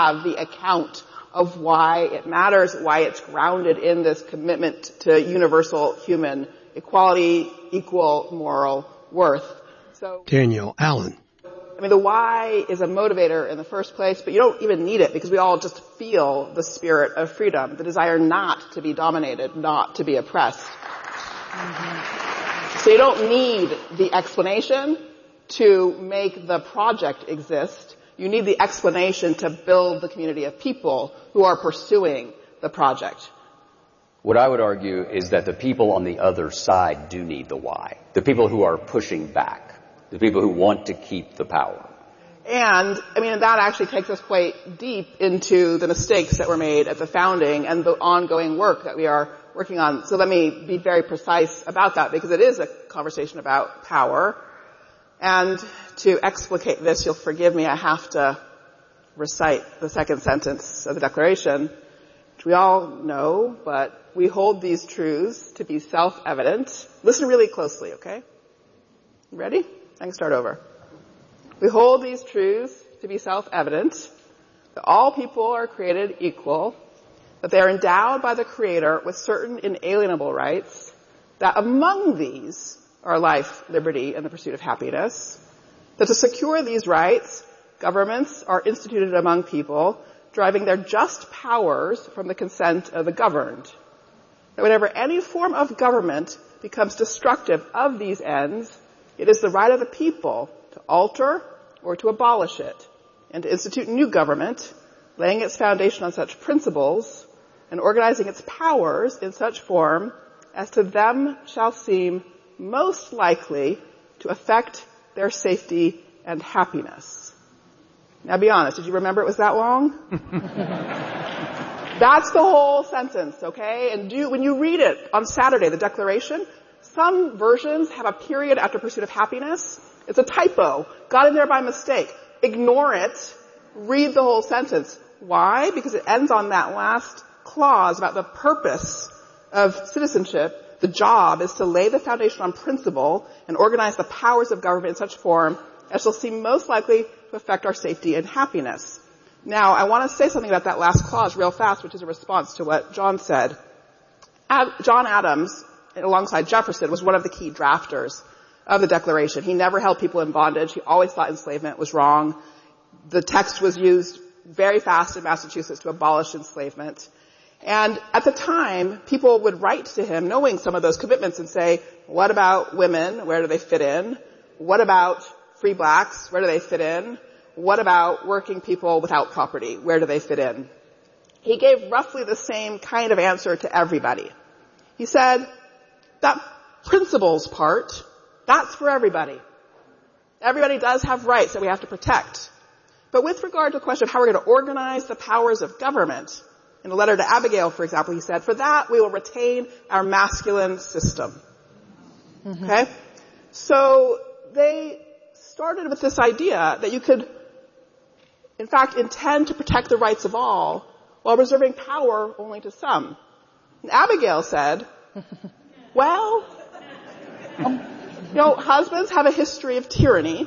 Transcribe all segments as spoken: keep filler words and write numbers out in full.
have the account of why it matters, why it's grounded in this commitment to universal human equality, equal moral worth. So, Danielle Allen. I mean, the why is a motivator in the first place, but you don't even need it because we all just feel the spirit of freedom, the desire not to be dominated, not to be oppressed. Mm-hmm. So you don't need the explanation to make the project exist. You need the explanation to build the community of people who are pursuing the project. What I would argue is that the people on the other side do need the why. The people who are pushing back. The people who want to keep the power. And, I mean, that actually takes us quite deep into the mistakes that were made at the founding and the ongoing work that we are working on. So let me be very precise about that because it is a conversation about power. And to explicate this, you'll forgive me, I have to recite the second sentence of the Declaration, which we all know, but we hold these truths to be self-evident. Listen really closely, okay? Ready? I can start over. We hold these truths to be self-evident, that all people are created equal, that they are endowed by the Creator with certain inalienable rights, that among these are life, liberty, and the pursuit of happiness, that to secure these rights, governments are instituted among people, deriving their just powers from the consent of the governed, that whenever any form of government becomes destructive of these ends, it is the right of the people to alter or to abolish it, and to institute new government, laying its foundation on such principles, and organizing its powers in such form as to them shall seem most likely to affect their safety and happiness. Now be honest, did you remember it was that long? That's the whole sentence, okay? And do, when you read it on Saturday, the Declaration, some versions have a period after pursuit of happiness. It's a typo. Got in there by mistake. Ignore it. Read the whole sentence. Why? Because it ends on that last clause about the purpose of citizenship. The job is to lay the foundation on principle and organize the powers of government in such form as shall seem most likely to affect our safety and happiness. Now, I want to say something about that last clause real fast, which is a response to what John said. Ad- John Adams, alongside Jefferson, was one of the key drafters of the Declaration. He never held people in bondage. He always thought enslavement was wrong. The text was used very fast in Massachusetts to abolish enslavement. And at the time, people would write to him knowing some of those commitments and say, what about women? Where do they fit in? What about free blacks? Where do they fit in? What about working people without property? Where do they fit in? He gave roughly the same kind of answer to everybody. He said, that principles part, that's for everybody. Everybody does have rights that we have to protect. But with regard to the question of how we're going to organize the powers of government, in a letter to Abigail, for example, he said, for that we will retain our masculine system. Mm-hmm. Okay? So they started with this idea that you could, in fact, intend to protect the rights of all while reserving power only to some. And Abigail said, well, um, you know, husbands have a history of tyranny.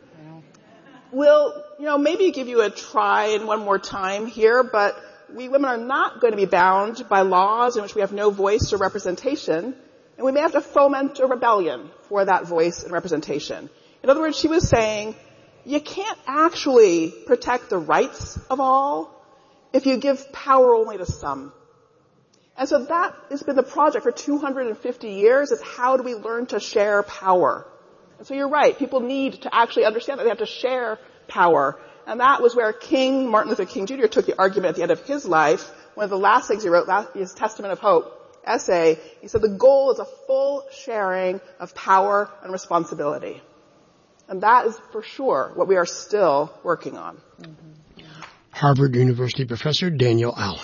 We'll, you know, maybe give you a try and one more time here, but we women are not going to be bound by laws in which we have no voice or representation, and we may have to foment a rebellion for that voice and representation. In other words, she was saying, you can't actually protect the rights of all if you give power only to some. And so that has been the project for two hundred fifty years, is how do we learn to share power? And so you're right, people need to actually understand that they have to share power. And that was where King, Martin Luther King Junior took the argument at the end of his life. One of the last things he wrote, his Testament of Hope essay, he said the goal is a full sharing of power and responsibility. And that is for sure what we are still working on. Mm-hmm. Harvard University professor Danielle Allen.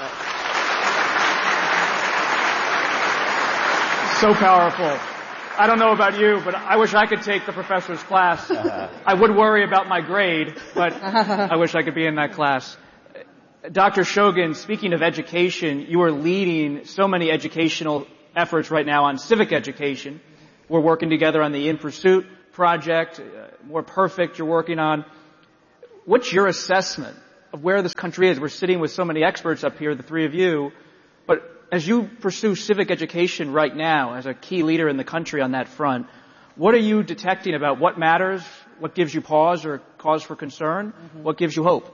So powerful. I don't know about you, but I wish I could take the professor's class. Uh-huh. I would worry about my grade, but I wish I could be in that class. Doctor Shogan, speaking of education, you are leading so many educational efforts right now on civic education. We're working together on the In Pursuit project, uh, More Perfect you're working on. What's your assessment of where this country is. We're sitting with so many experts up here, the three of you, but as you pursue civic education right now as a key leader in the country on that front, what are you detecting about what matters, what gives you pause or cause for concern, mm-hmm. what gives you hope?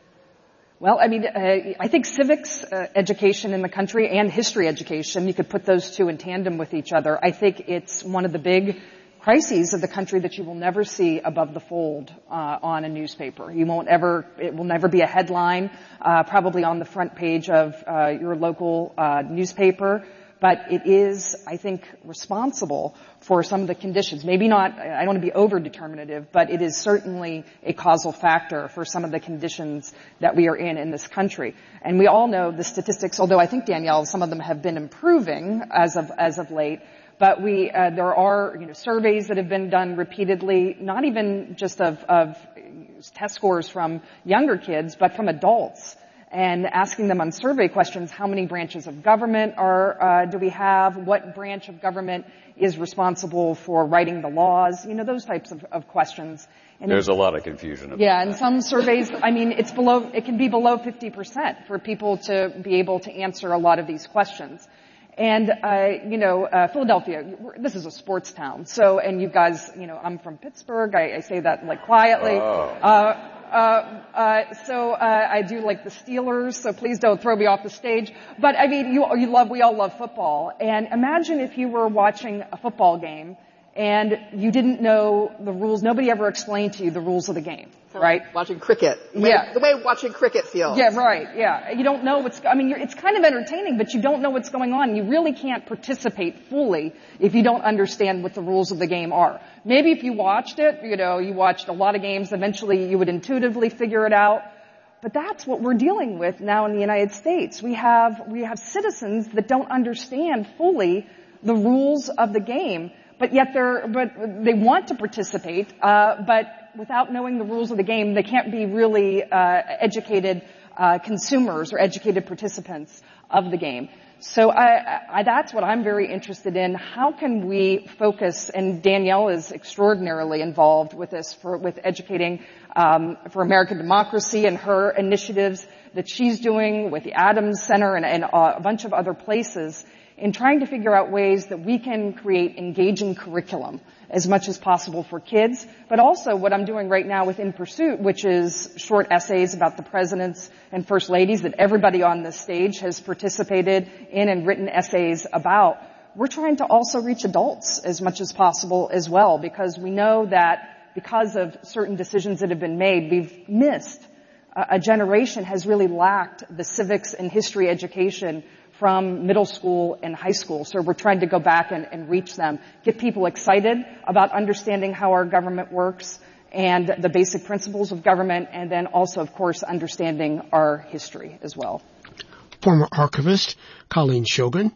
Well, I mean, uh, I think civics uh, education in the country and history education, you could put those two in tandem with each other. I think it's one of the big crises of the country that you will never see above the fold uh, on a newspaper. You won't ever, it will never be a headline, uh, probably on the front page of uh, your local uh, newspaper. But it is, I think, responsible for some of the conditions. Maybe not, I don't want to be over-determinative, but it is certainly a causal factor for some of the conditions that we are in in this country. And we all know the statistics, although I think, Danielle, some of them have been improving as of, as of late. But we, uh, there are, you know, surveys that have been done repeatedly, not even just of, of test scores from younger kids, but from adults. And asking them on survey questions, how many branches of government are, uh, do we have? What branch of government is responsible for writing the laws? You know, those types of, of questions. And there's a lot of confusion about yeah, that. and some surveys, I mean, it's below, it can be below fifty percent for people to be able to answer a lot of these questions. And, uh, you know, uh, Philadelphia, this is a sports town. So, and you guys, you know, I'm from Pittsburgh. I, I say that like quietly. Oh. Uh, Uh, uh, so, uh, I do like the Steelers, so please don't throw me off the stage. But I mean, you, you love, we all love football. And imagine if you were watching a football game and you didn't know the rules. Nobody ever explained to you the rules of the game, so right? Watching cricket. The way, yeah. The way watching cricket feels. Yeah, right, yeah. You don't know what's, I mean, you're, it's kind of entertaining, but you don't know what's going on. You really can't participate fully if you don't understand what the rules of the game are. Maybe if you watched it, you know, you watched a lot of games, eventually you would intuitively figure it out. But that's what we're dealing with now in the United States. We have, we have citizens that don't understand fully the rules of the game, but yet they're, but they want to participate, uh, but without knowing the rules of the game, they can't be really, uh, educated, uh, consumers or educated participants of the game. So I, I, that's what I'm very interested in. How can we focus, and Danielle is extraordinarily involved with this, for, with educating um, for American democracy and her initiatives that she's doing with the Adams Center and, and uh, a bunch of other places in trying to figure out ways that we can create engaging curriculum as much as possible for kids, but also what I'm doing right now with In Pursuit, which is short essays about the presidents and first ladies that everybody on this stage has participated in and written essays about. We're trying to also reach adults as much as possible as well, because we know that because of certain decisions that have been made, we've missed. A generation has really lacked the civics and history education from middle school and high school. So we're trying to go back and, and reach them, get people excited about understanding how our government works and the basic principles of government, and then also, of course, understanding our history as well. Former archivist Colleen Shogan,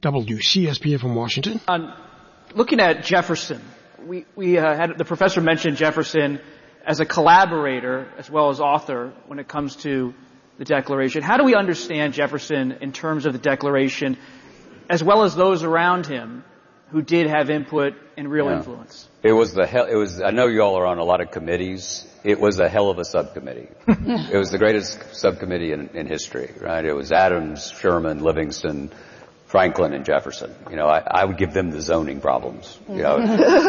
W C S B from Washington. On looking at Jefferson, we, we uh, had the professor mentioned Jefferson as a collaborator as well as author when it comes to the Declaration. How do we understand Jefferson in terms of the Declaration, as well as those around him who did have input and real yeah. influence? It was the hell, it was, I know you all are on a lot of committees. It was a hell of a subcommittee. It was the greatest subcommittee in, in history, right? It was Adams, Sherman, Livingston, Franklin, and Jefferson. You know, I, I would give them the zoning problems, you know,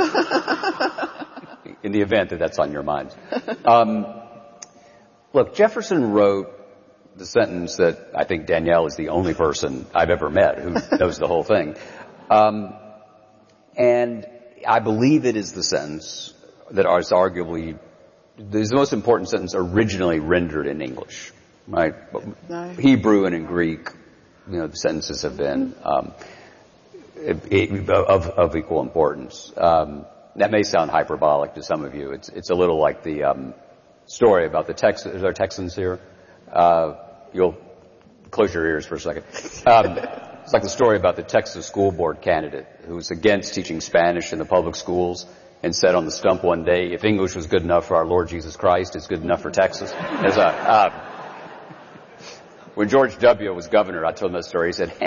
in the event that that's on your minds. Um, look, Jefferson wrote the sentence that I think Danielle is the only person I've ever met who knows the whole thing. Um, and I believe it is the sentence that is arguably is the most important sentence originally rendered in English, right? Nice. Hebrew and in Greek, you know, the sentences have been um, it, it, of, of equal importance. Um, that may sound hyperbolic to some of you. It's, it's a little like the um, story about the Texans. Is there Texans here? Uh, you'll close your ears for a second. Um, it's like the story about the Texas school board candidate who was against teaching Spanish in the public schools and said on the stump one day, if English was good enough for our Lord Jesus Christ, it's good enough for Texas. There's a, uh, when George W. was governor, I told him that story. He said,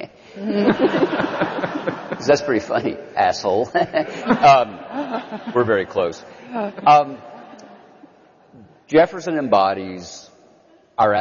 that's pretty funny, asshole. um, we're very close. Um, Jefferson embodies